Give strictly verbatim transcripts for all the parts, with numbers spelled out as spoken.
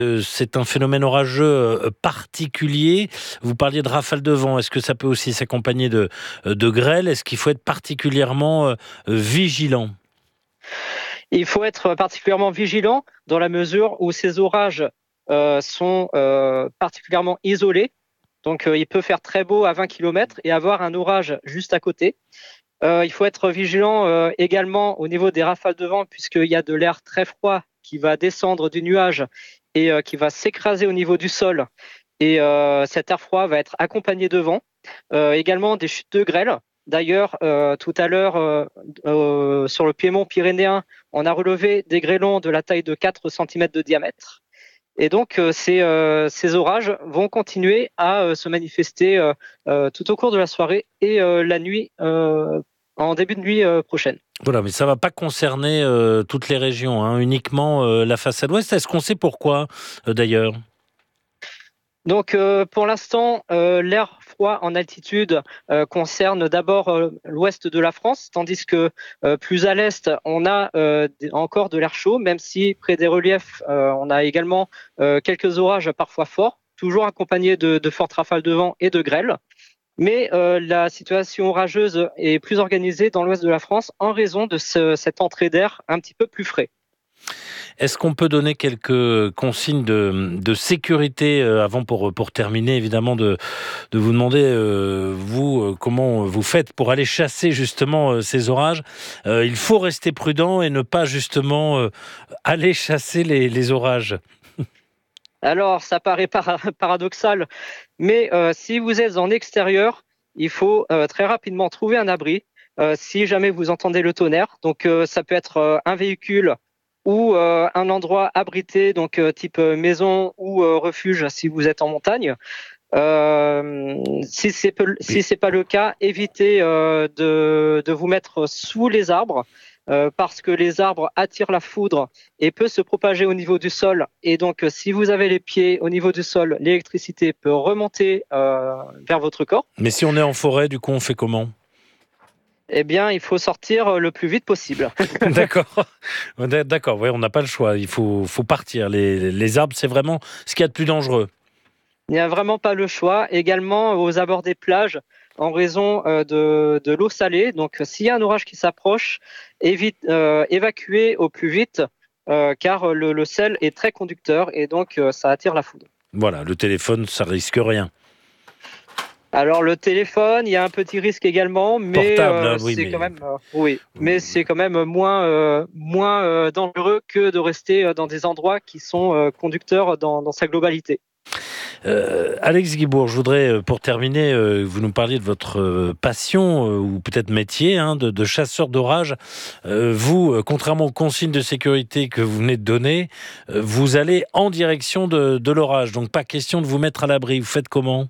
Euh, C'est un phénomène orageux euh, particulier. Vous parliez de rafales de vent. Est-ce que ça peut aussi s'accompagner de, euh, de grêle? Est-ce qu'il faut être particulièrement euh, vigilant? Il faut être particulièrement vigilant dans la mesure où ces orages euh, sont euh, particulièrement isolés. Donc, euh, il peut faire très beau à vingt kilomètres et avoir un orage juste à côté. Euh, il faut être vigilant euh, également au niveau des rafales de vent, puisqu'il y a de l'air très froid qui va descendre du nuage et euh, qui va s'écraser au niveau du sol. Et euh, cet air froid va être accompagné de vent. Euh, également des chutes de grêle. D'ailleurs, euh, tout à l'heure, euh, euh, sur le piémont pyrénéen, on a relevé des grêlons de la taille de quatre centimètres de diamètre. Et donc, euh, ces, euh, ces orages vont continuer à euh, se manifester euh, euh, tout au cours de la soirée et euh, la nuit, euh, en début de nuit euh, prochaine. Voilà, mais ça ne va pas concerner euh, toutes les régions, hein, uniquement euh, la façade ouest. Est-ce qu'on sait pourquoi, euh, d'ailleurs? Donc, euh, pour l'instant, euh, l'air froid en altitude euh, concerne d'abord euh, l'ouest de la France, tandis que euh, plus à l'est, on a euh, des- encore de l'air chaud, même si près des reliefs, euh, on a également euh, quelques orages parfois forts, toujours accompagnés de, de fortes rafales de vent et de grêle. Mais euh, la situation orageuse est plus organisée dans l'ouest de la France en raison de ce- cette entrée d'air un petit peu plus frais. Est-ce qu'on peut donner quelques consignes de, de sécurité euh, avant pour, pour terminer, évidemment, de, de vous demander, euh, vous, euh, comment vous faites pour aller chasser justement euh, ces orages? Euh, il faut rester prudent et ne pas justement euh, aller chasser les, les orages. Alors, ça paraît para- paradoxal, mais euh, si vous êtes en extérieur, il faut euh, très rapidement trouver un abri. Euh, si jamais vous entendez le tonnerre, donc euh, ça peut être euh, un véhicule ou euh, un endroit abrité, donc euh, type euh, maison ou euh, refuge si vous êtes en montagne. Euh, si c'est peu- si Oui. c'est pas le cas, évitez euh, de, de vous mettre sous les arbres euh, parce que les arbres attirent la foudre et peut se propager au niveau du sol. Et donc, euh, si vous avez les pieds au niveau du sol, l'électricité peut remonter euh, vers votre corps. Mais si on est en forêt, du coup, on fait comment? Eh bien, il faut sortir le plus vite possible. D'accord. D'accord, ouais, on n'a pas le choix. Il faut, faut partir. Les, les arbres, c'est vraiment ce qu'il y a de plus dangereux. Il n'y a vraiment pas le choix. Également aux abords des plages, en raison euh, de, de l'eau salée. Donc, s'il y a un orage qui s'approche, évite, euh, évacuer au plus vite, euh, car le, le sel est très conducteur et donc euh, ça attire la foudre. Voilà, le téléphone, ça risque rien. Alors le téléphone, il y a un petit risque également, mais Portable, euh, hein, oui, c'est quand mais même euh, oui, mais c'est quand même moins euh, moins euh, dangereux que de rester euh, dans des endroits qui sont euh, conducteurs dans, dans sa globalité. Euh, Alex Guibourg, je voudrais, euh, pour terminer, euh, vous nous parliez de votre euh, passion, euh, ou peut-être métier, hein, de, de chasseur d'orage. Euh, vous, euh, contrairement aux consignes de sécurité que vous venez de donner, euh, vous allez en direction de, de l'orage. Donc, pas question de vous mettre à l'abri. Vous faites comment?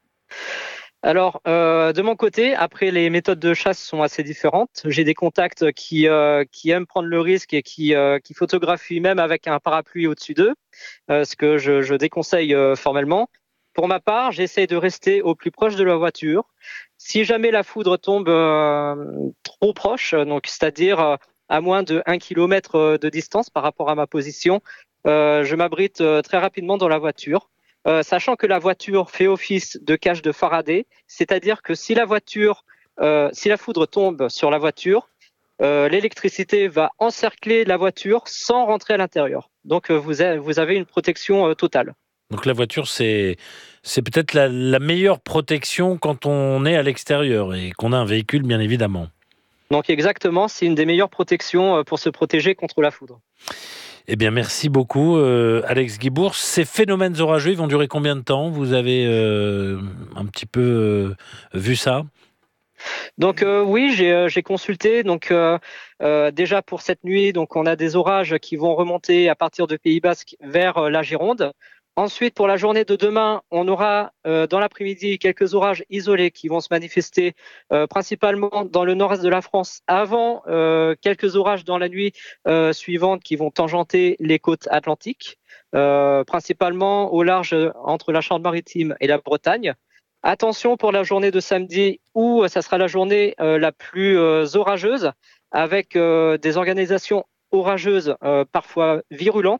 Alors, euh, de mon côté, après, les méthodes de chasse sont assez différentes. J'ai des contacts qui, euh, qui aiment prendre le risque et qui, euh, qui photographient même avec un parapluie au-dessus d'eux, euh, ce que je, je déconseille euh, formellement. Pour ma part, j'essaye de rester au plus proche de la voiture. Si jamais la foudre tombe euh, trop proche, donc c'est-à-dire euh, à moins de un kilomètre de distance par rapport à ma position, euh, je m'abrite euh, très rapidement dans la voiture. Euh, sachant que la voiture fait office de cage de Faraday, c'est-à-dire que si la voiture, euh, si la foudre tombe sur la voiture, euh, l'électricité va encercler la voiture sans rentrer à l'intérieur. Donc euh, vous, avez, vous avez une protection euh, totale. Donc, la voiture, c'est, c'est peut-être la, la meilleure protection quand on est à l'extérieur et qu'on a un véhicule, bien évidemment. Donc exactement, c'est une des meilleures protections euh, pour se protéger contre la foudre. Eh bien, merci beaucoup, euh, Alex Guibourg. Ces phénomènes orageux, ils vont durer combien de temps? Vous avez euh, un petit peu euh, vu ça? Donc euh, oui, j'ai euh, j'ai consulté. Donc euh, euh, déjà pour cette nuit, donc on a des orages qui vont remonter à partir de Pays Basque vers euh, la Gironde. Ensuite, pour la journée de demain, on aura euh, dans l'après-midi quelques orages isolés qui vont se manifester euh, principalement dans le nord-est de la France, avant euh, quelques orages dans la nuit euh, suivante qui vont tangenter les côtes atlantiques, euh, principalement au large entre la Charente-Maritime et la Bretagne. Attention pour la journée de samedi où euh, ça sera la journée euh, la plus euh, orageuse avec euh, des organisations orageuses euh, parfois virulentes.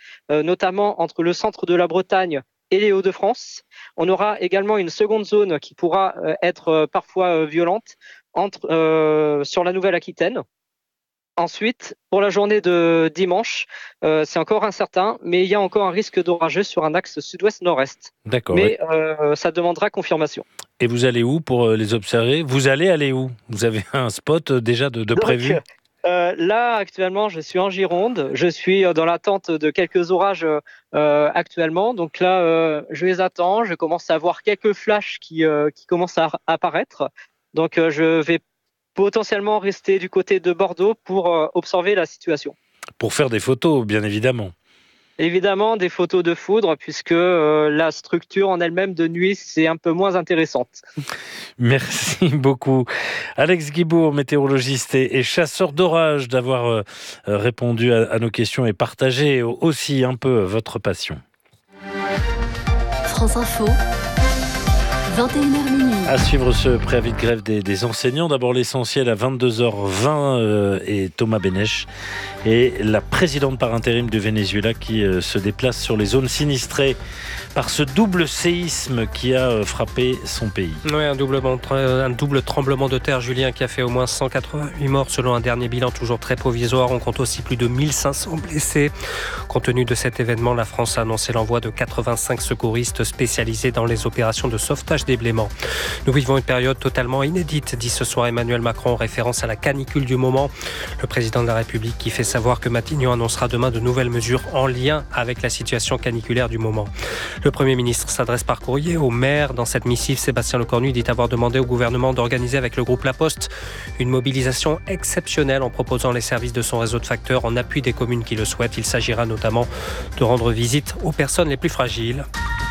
euh, notamment entre le centre de la Bretagne et les Hauts-de-France. On aura également une seconde zone qui pourra euh, être euh, parfois euh, violente entre, euh, sur la Nouvelle-Aquitaine. Ensuite, pour la journée de dimanche, euh, c'est encore incertain, mais il y a encore un risque d'orageux sur un axe sud-ouest-nord-est. D'accord. Mais euh, ça demandera confirmation. Et vous allez où pour les observer? Vous allez aller où? Vous avez un spot déjà de, de Donc, prévu? euh, là, actuellement, je suis en Gironde. Je suis dans l'attente de quelques orages euh, actuellement. Donc là, euh, je les attends. Je commence à voir quelques flashs qui, euh, qui commencent à apparaître. Donc, euh, je vais potentiellement rester du côté de Bordeaux pour euh, observer la situation. Pour faire des photos, bien évidemment. Évidemment, des photos de foudre, puisque euh, la structure en elle-même de nuit, c'est un peu moins intéressante. Merci beaucoup. Alex Guibourg, météorologiste et, et chasseur d'orage, d'avoir euh, répondu à, à nos questions et partagé aussi un peu votre passion. France Info, vingt et une heures minuit. À suivre ce préavis de grève des, des enseignants. D'abord l'essentiel à vingt-deux heures vingt euh, et Thomas Benech et la présidente par intérim du Venezuela qui euh, se déplace sur les zones sinistrées par ce double séisme qui a euh, frappé son pays. Oui, un double, un double tremblement de terre, Julien, qui a fait au moins cent quatre-vingt-huit morts selon un dernier bilan toujours très provisoire. On compte aussi plus de mille cinq cents blessés. Compte tenu de cet événement, la France a annoncé l'envoi de quatre-vingt-cinq secouristes spécialisés dans les opérations de sauvetage des blêments. Nous vivons une période totalement inédite, dit ce soir Emmanuel Macron en référence à la canicule du moment. Le président de la République qui fait savoir que Matignon annoncera demain de nouvelles mesures en lien avec la situation caniculaire du moment. Le Premier ministre s'adresse par courrier aux maires. Dans cette missive, Sébastien Lecornu dit avoir demandé au gouvernement d'organiser avec le groupe La Poste une mobilisation exceptionnelle en proposant les services de son réseau de facteurs en appui des communes qui le souhaitent. Il s'agira notamment de rendre visite aux personnes les plus fragiles.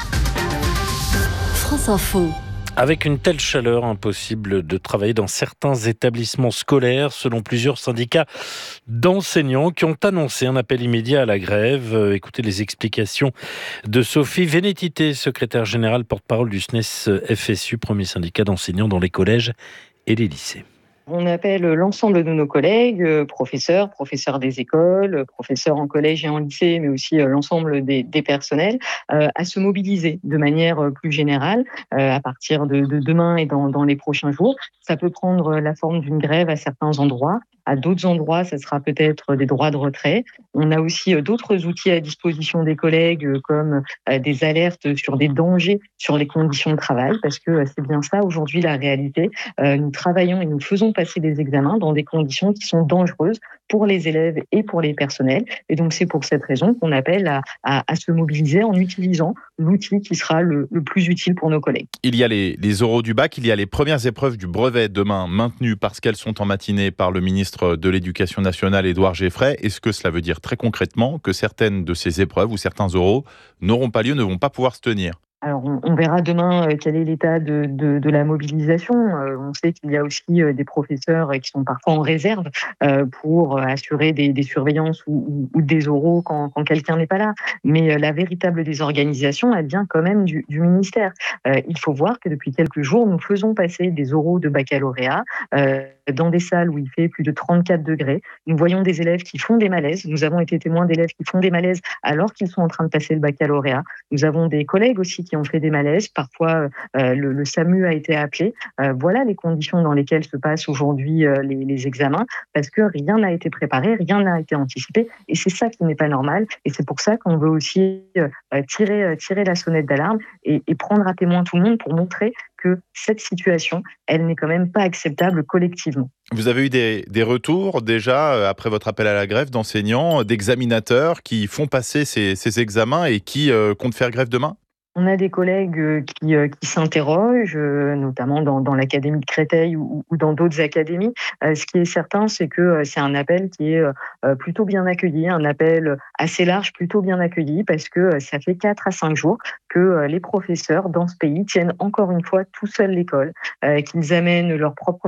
France Info. Avec une telle chaleur, impossible de travailler dans certains établissements scolaires, selon plusieurs syndicats d'enseignants qui ont annoncé un appel immédiat à la grève. Écoutez les explications de Sophie Vénétité, secrétaire générale porte-parole du S N E S F S U, premier syndicat d'enseignants dans les collèges et les lycées. On appelle l'ensemble de nos collègues, euh, professeurs, professeurs des écoles, professeurs en collège et en lycée, mais aussi euh, l'ensemble des, des personnels, euh, à se mobiliser de manière euh, plus générale euh, à partir de, de demain et dans, dans les prochains jours. Ça peut prendre la forme d'une grève à certains endroits. À d'autres endroits, ça sera peut-être des droits de retrait. On a aussi d'autres outils à disposition des collègues, comme des alertes sur des dangers sur les conditions de travail, parce que c'est bien ça aujourd'hui la réalité. Nous travaillons et nous faisons passer des examens dans des conditions qui sont dangereuses pour les élèves et pour les personnels. Et donc c'est pour cette raison qu'on appelle à, à, à se mobiliser en utilisant l'outil qui sera le, le plus utile pour nos collègues. Il y a les, les oraux du bac, il y a les premières épreuves du brevet demain maintenues parce qu'elles sont en matinée par le ministre de l'Éducation nationale, Édouard Geffray. Est-ce que cela veut dire très concrètement que certaines de ces épreuves ou certains oraux n'auront pas lieu, ne vont pas pouvoir se tenir ? Alors, on, on verra demain euh, quel est l'état de, de, de la mobilisation. Euh, on sait qu'il y a aussi euh, des professeurs qui sont parfois en réserve euh, pour assurer des, des surveillances ou, ou, ou des oraux quand, quand quelqu'un n'est pas là. Mais euh, la véritable désorganisation, elle vient quand même du, du ministère. Euh, il faut voir que depuis quelques jours, nous faisons passer des oraux de baccalauréat euh, dans des salles où il fait plus de trente-quatre degrés. Nous voyons des élèves qui font des malaises. Nous avons été témoins d'élèves qui font des malaises alors qu'ils sont en train de passer le baccalauréat. Nous avons des collègues aussi qui ont fait des malaises. Parfois, euh, le, le SAMU a été appelé. Euh, voilà les conditions dans lesquelles se passent aujourd'hui euh, les, les examens, parce que rien n'a été préparé, rien n'a été anticipé, et c'est ça qui n'est pas normal. Et c'est pour ça qu'on veut aussi euh, tirer, tirer la sonnette d'alarme et, et prendre à témoin tout le monde pour montrer que cette situation, elle n'est quand même pas acceptable collectivement. Vous avez eu des, des retours déjà, après votre appel à la grève, d'enseignants, d'examinateurs qui font passer ces, ces examens et qui euh, comptent faire grève demain ? On a des collègues qui, qui s'interrogent, notamment dans, dans l'académie de Créteil ou, ou dans d'autres académies. Ce qui est certain, c'est que c'est un appel qui est plutôt bien accueilli, un appel assez large, plutôt bien accueilli, parce que ça fait quatre à cinq jours que les professeurs dans ce pays tiennent encore une fois tout seuls l'école, qu'ils amènent leur propre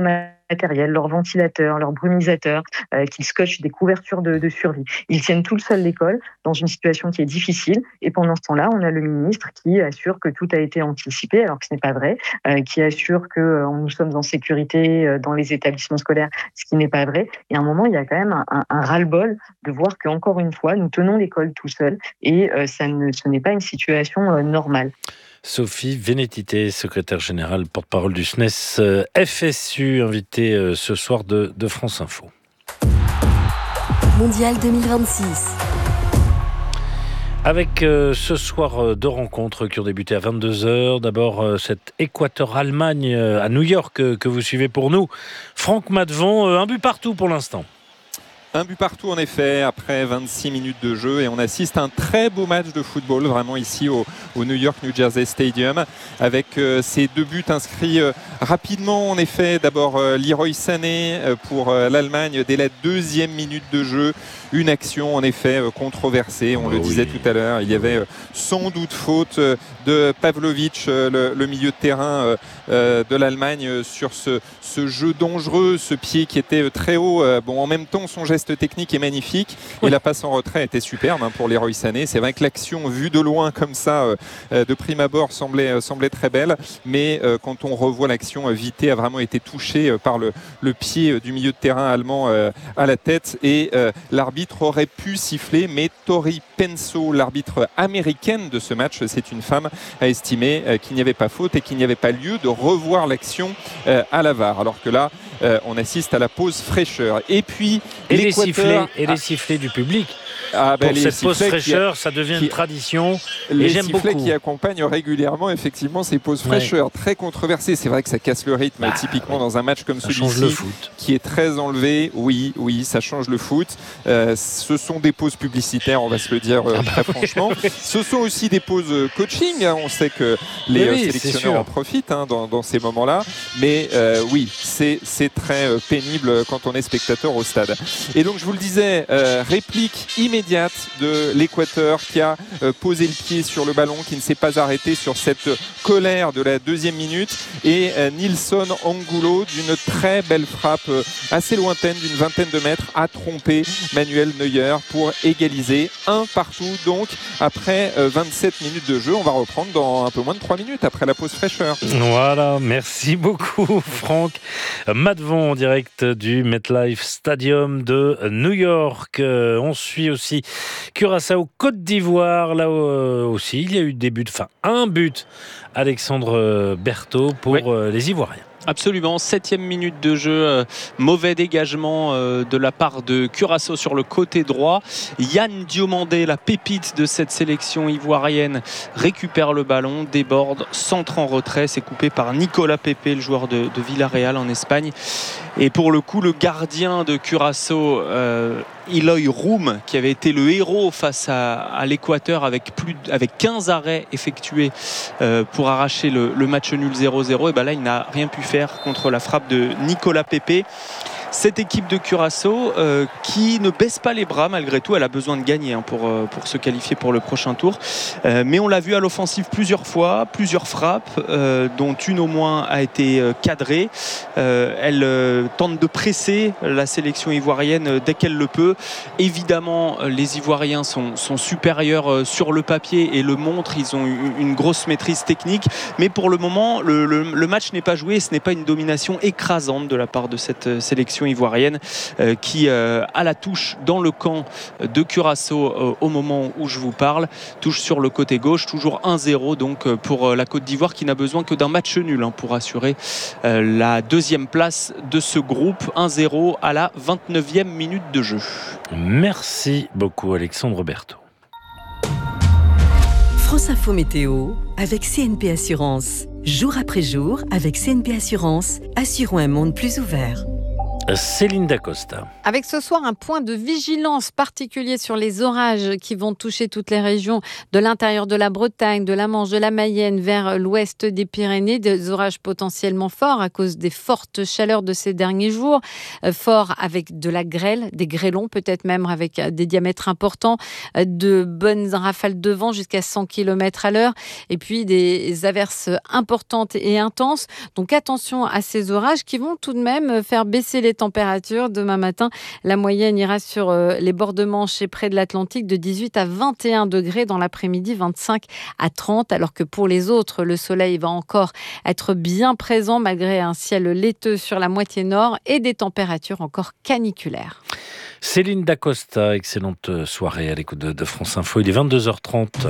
matériel, leurs ventilateurs, leurs brumisateurs, euh, qu'ils scotchent des couvertures de, de survie. Ils tiennent tout seuls l'école dans une situation qui est difficile. Et pendant ce temps-là, on a le ministre qui assure que tout a été anticipé, alors que ce n'est pas vrai, euh, qui assure que euh, nous sommes en sécurité euh, dans les établissements scolaires, ce qui n'est pas vrai. Et à un moment, il y a quand même un, un, un ras-le-bol de voir qu'encore une fois, nous tenons l'école tout seuls et euh, ça ne, ce n'est pas une situation euh, normale. Sophie Vénétité, secrétaire générale, porte-parole du S N E S euh, F S U, invitée euh, ce soir de, de France Info. Mondial deux mille vingt-six. Avec euh, ce soir euh, deux rencontres qui ont débuté à vingt-deux heures. D'abord, euh, cette Équateur-Allemagne euh, à New York euh, que vous suivez pour nous. Franck Maddevon, euh, un but partout pour l'instant. Un but partout en effet, après vingt-six minutes de jeu, et on assiste à un très beau match de football, vraiment ici au, au New York New Jersey Stadium, avec euh, ces deux buts inscrits euh, rapidement en effet. D'abord euh, Leroy Sané euh, pour euh, l'Allemagne dès la deuxième minute de jeu. Une action en effet euh, controversée, on oh le disait oui. tout à l'heure, il y avait euh, sans doute faute euh, de Pavlovic, euh, le, le milieu de terrain euh, euh, de l'Allemagne, euh, sur ce, ce jeu dangereux, ce pied qui était euh, très haut. Euh, bon, en même temps, son geste technique est magnifique oui. et la passe en retrait était superbe hein, pour Leroy Sané. C'est vrai que l'action vue de loin comme ça, euh, de prime abord, semblait, euh, semblait très belle, mais euh, quand on revoit l'action, euh, Vité a vraiment été touché euh, par le, le pied euh, du milieu de terrain allemand euh, à la tête, et euh, l'arbitre aurait pu siffler, mais Tori Penso, l'arbitre américaine de ce match, c'est une femme, a estimé euh, qu'il n'y avait pas faute et qu'il n'y avait pas lieu de revoir l'action euh, à la V A R. Alors que là, euh, on assiste à la pause fraîcheur. Et puis, et les sifflets, et les sifflets du public. Ah ben pour cette pause fraîcheur, a, ça devient qui, une tradition. Les et j'aime sifflets beaucoup. qui accompagnent régulièrement effectivement ces pauses fraîcheur, ouais. très controversées. C'est vrai que ça casse le rythme bah, typiquement ouais. dans un match comme celui-ci, qui est très enlevé. Oui, oui, ça change le foot. Euh, ce sont des pauses publicitaires, on va se le dire euh, très franchement. Ce sont aussi des pauses coaching. Hein. On sait que les oui, sélectionneurs en profitent hein, dans, dans ces moments-là. Mais euh, oui, c'est, c'est très euh, pénible quand on est spectateur au stade. Et donc je vous le disais, euh, réplique immédiate de l'Équateur qui a euh, posé le pied sur le ballon, qui ne s'est pas arrêté sur cette colère de la deuxième minute, et euh, Nilson Angulo d'une très belle frappe euh, assez lointaine d'une vingtaine de mètres a trompé Manuel Neuer pour égaliser un partout. Donc après euh, vingt-sept minutes de jeu, on va reprendre dans un peu moins de trois minutes après la pause fraîcheur. Voilà, merci beaucoup Franck Maddevon en direct du MetLife Stadium de New York. Euh, on suit aussi Curaçao, Côte d'Ivoire, là euh, aussi il y a eu des buts, enfin un but, Alexandre Berthaud pour oui. euh, les Ivoiriens. Absolument, septième minute de jeu, euh, mauvais dégagement euh, de la part de Curaçao sur le côté droit. Yann Diomandé, la pépite de cette sélection ivoirienne, récupère le ballon, déborde, centre en retrait, c'est coupé par Nicolas Pepe, le joueur de, de Villarreal en Espagne. Et pour le coup, le gardien de Curaçao, euh, Eloy Roum, qui avait été le héros face à, à l'Équateur avec, plus, avec quinze arrêts effectués euh, pour arracher le, le match nul zéro zéro, et ben là il n'a rien pu faire contre la frappe de Nicolas Pepe. Cette équipe de Curaçao euh, qui ne baisse pas les bras malgré tout, elle a besoin de gagner hein, pour, euh, pour se qualifier pour le prochain tour, euh, mais on l'a vu à l'offensive plusieurs fois, plusieurs frappes euh, dont une au moins a été euh, cadrée. euh, elle euh, tente de presser la sélection ivoirienne euh, dès qu'elle le peut. Évidemment euh, les Ivoiriens sont, sont supérieurs euh, sur le papier et le montrent, ils ont une, une grosse maîtrise technique, mais pour le moment le, le, le match n'est pas joué et ce n'est pas une domination écrasante de la part de cette euh, sélection ivoirienne euh, qui euh, a la touche dans le camp de Curaçao euh, au moment où je vous parle, touche sur le côté gauche, toujours un zéro donc euh, pour euh, la Côte d'Ivoire qui n'a besoin que d'un match nul hein, pour assurer euh, la deuxième place de ce groupe. Un zéro à la vingt-neuvième minute de jeu. Merci beaucoup Alexandre Berthaud. France Info Météo avec C N P Assurance. Jour après jour avec C N P Assurance, assurons un monde plus ouvert. Céline Dacosta. Avec ce soir un point de vigilance particulier sur les orages qui vont toucher toutes les régions de l'intérieur de la Bretagne, de la Manche, de la Mayenne vers l'ouest des Pyrénées. Des orages potentiellement forts à cause des fortes chaleurs de ces derniers jours. Euh, forts avec de la grêle, des grêlons peut-être même avec des diamètres importants, euh, de bonnes rafales de vent jusqu'à cent kilomètres à l'heure et puis des averses importantes et intenses. Donc attention à ces orages qui vont tout de même faire baisser les températures. Demain matin, la moyenne ira sur euh, les bords de Manche et près de l'Atlantique de dix-huit à vingt et un degrés, dans l'après-midi vingt-cinq à trente, alors que pour les autres, le soleil va encore être bien présent malgré un ciel laiteux sur la moitié nord et des températures encore caniculaires. Céline Dacosta, excellente soirée à l'écoute de, de France Info. Il est vingt-deux heures trente.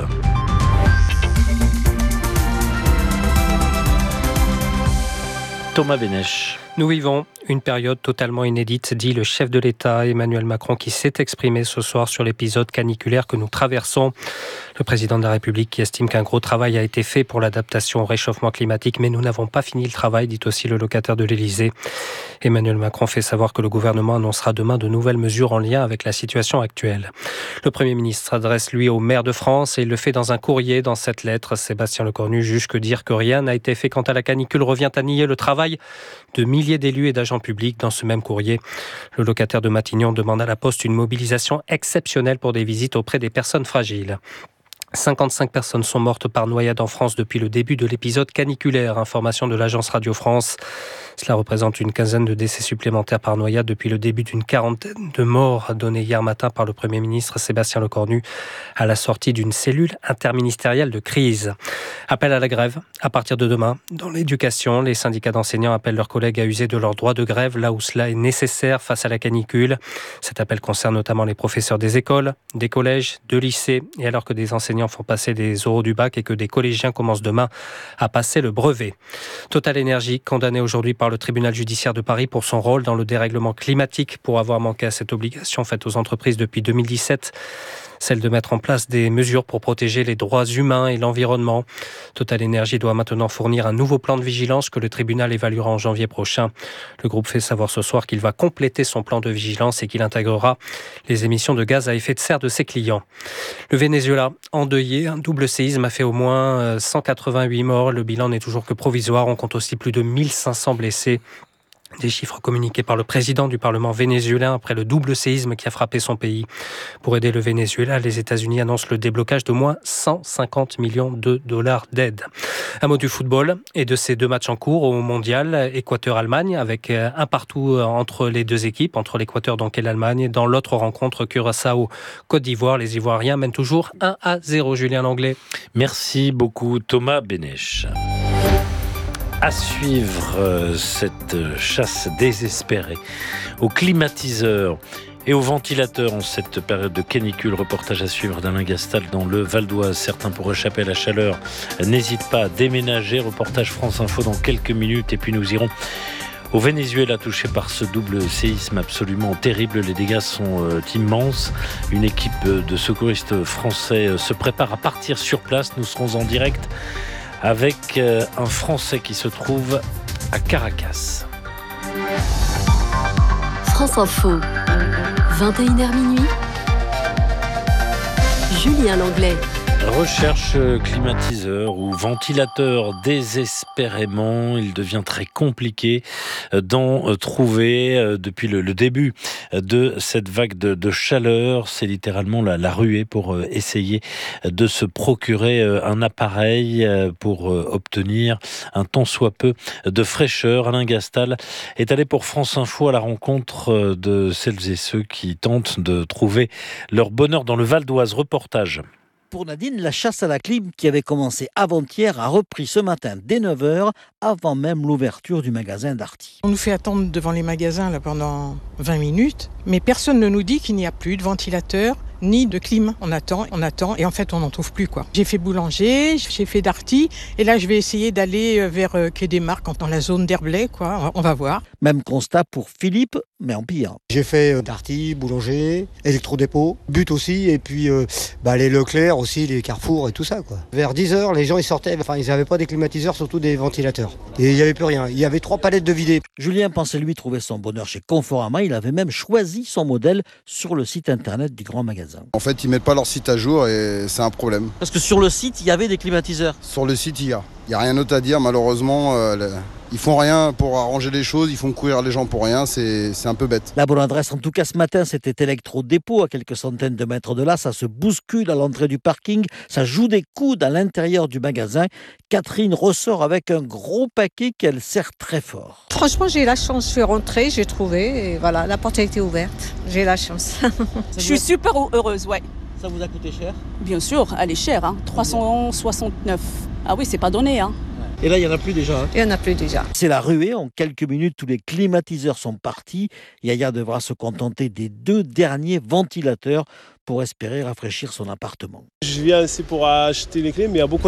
Thomas Bénèche. Nous vivons une période totalement inédite, dit le chef de l'État Emmanuel Macron, qui s'est exprimé ce soir sur l'épisode caniculaire que nous traversons. Le président de la République qui estime qu'un gros travail a été fait pour l'adaptation au réchauffement climatique, mais nous n'avons pas fini le travail, dit aussi le locataire de l'Élysée. Emmanuel Macron fait savoir que le gouvernement annoncera demain de nouvelles mesures en lien avec la situation actuelle. Le Premier ministre s'adresse lui aux maires de France et il le fait dans un courrier. Dans cette lettre, Sébastien Lecornu juge que dire que rien n'a été fait quant à la canicule revient à nier le travail de milliers d'élus et d'agents publics. Dans ce même courrier, le locataire de Matignon demande à la Poste une mobilisation exceptionnelle pour des visites auprès des personnes fragiles. cinquante-cinq personnes sont mortes par noyade en France depuis le début de l'épisode caniculaire. Information de l'agence Radio France. Cela représente une quinzaine de décès supplémentaires par noyade depuis le début d'une quarantaine de morts donnés hier matin par le Premier ministre Sébastien Lecornu à la sortie d'une cellule interministérielle de crise. Appel à la grève à partir de demain. Dans l'éducation, les syndicats d'enseignants appellent leurs collègues à user de leur droit de grève là où cela est nécessaire face à la canicule. Cet appel concerne notamment les professeurs des écoles, des collèges, de lycées, et alors que des enseignants font passer des oraux du bac et que des collégiens commencent demain à passer le brevet. Total Énergie, condamné aujourd'hui par le tribunal judiciaire de Paris pour son rôle dans le dérèglement climatique, pour avoir manqué à cette obligation faite aux entreprises depuis deux mille dix-sept, celle de mettre en place des mesures pour protéger les droits humains et l'environnement. Total Énergie doit maintenant fournir un nouveau plan de vigilance que le tribunal évaluera en janvier prochain. Le groupe fait savoir ce soir qu'il va compléter son plan de vigilance et qu'il intégrera les émissions de gaz à effet de serre de ses clients. Le Venezuela, endeuillé, un double séisme a fait au moins cent quatre-vingt-huit morts. Le bilan n'est toujours que provisoire. On compte aussi plus de mille cinq cents blessés. Des chiffres communiqués par le président du Parlement vénézuélien après le double séisme qui a frappé son pays. Pour aider le Venezuela, les États-Unis annoncent le déblocage de moins cent cinquante millions de dollars d'aide. Un mot du football et de ces deux matchs en cours au Mondial, Équateur-Allemagne, avec un partout entre les deux équipes, entre l'Équateur donc et l'Allemagne. Dans l'autre rencontre, Curaçao-Côte d'Ivoire, les Ivoiriens mènent toujours un à zéro. Julien Langlais. Merci beaucoup Thomas Bénèche. À suivre euh, cette chasse désespérée aux climatiseurs et aux ventilateurs en cette période de canicule. Reportage à suivre d'Alain Gastal dans le Val d'Oise. Certains pour échapper à la chaleur n'hésitent pas à déménager. Reportage France Info dans quelques minutes et puis nous irons au Venezuela, touché par ce double séisme absolument terrible. Les dégâts sont euh, immenses. Une équipe de secouristes français euh, se prépare à partir sur place. Nous serons en direct avec euh, un Français qui se trouve à Caracas. France Info, vingt et une heures minuit. Julien Langlais. Recherche climatiseur ou ventilateur désespérément. Il devient très compliqué d'en trouver depuis le, le début de cette vague de, de chaleur. C'est littéralement la, la ruée pour essayer de se procurer un appareil pour obtenir un tant soit peu de fraîcheur. Alain Gastal est allé pour France Info à la rencontre de celles et ceux qui tentent de trouver leur bonheur dans le Val d'Oise. Reportage. Pour Nadine, la chasse à la clim qui avait commencé avant-hier a repris ce matin dès neuf heures, avant même l'ouverture du magasin Darty. On nous fait attendre devant les magasins là, pendant vingt minutes, mais personne ne nous dit qu'il n'y a plus de ventilateur ni de clim. On attend, on attend et en fait on n'en trouve plus quoi. J'ai fait boulanger, j'ai fait Darty et là je vais essayer d'aller vers Quai des Marques dans la zone d'Herblay quoi. On va voir. Même constat pour Philippe, mais en pire. J'ai fait Darty, boulanger, électrodépôt, but aussi et puis euh, bah, les Leclerc aussi, les Carrefour et tout ça quoi. Vers dix heures, les gens ils sortaient, enfin ils n'avaient pas des climatiseurs, surtout des ventilateurs. Et il n'y avait plus rien. Il y avait trois palettes de vidés. Julien pensait lui trouver son bonheur chez Conforama. Il avait même choisi son modèle sur le site internet du grand magasin. En fait, ils mettent pas leur site à jour et c'est un problème. Parce que sur le site, il y avait des climatiseurs. Sur le site, il y a. Il n'y a rien d'autre à dire, malheureusement. Euh, le... Ils font rien pour arranger les choses, ils font courir les gens pour rien, c'est, c'est un peu bête. La bonne adresse, en tout cas ce matin, c'était Électrodépôt, à quelques centaines de mètres de là. Ça se bouscule à l'entrée du parking, ça joue des coudes à l'intérieur du magasin. Catherine ressort avec un gros paquet qu'elle serre très fort. Franchement, j'ai la chance, je suis rentrée, j'ai trouvé, et voilà, la porte a été ouverte. J'ai la chance. Je suis super heureuse, ouais. Ça vous a coûté cher ? Bien sûr, elle est chère, hein. trois cent soixante-neuf. Ah oui, c'est pas donné, hein. Et là, il n'y en a plus déjà. Hein. Il n'y en a plus déjà. C'est la ruée. En quelques minutes, tous les climatiseurs sont partis. Yaya devra se contenter des deux derniers ventilateurs pour espérer rafraîchir son appartement. Je viens ici pour acheter les clés, mais il y a beaucoup